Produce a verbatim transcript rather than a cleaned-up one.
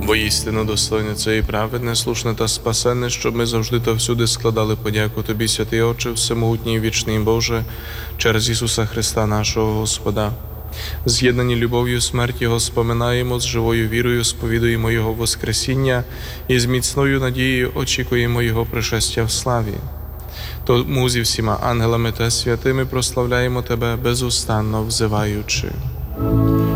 Бо істинно достойне це і праведне, слушне та спасенне, щоб ми завжди та всюди складали подяку Тобі, святий Отче, всемогутній і вічний Боже, через Ісуса Христа нашого Господа. З'єднані любов'ю смерті Його споминаємо, з живою вірою сповідуємо Його воскресіння і з міцною надією очікуємо Його пришестя в славі. Тому зі всіма ангелами та святими прославляємо Тебе, безустанно взиваючи.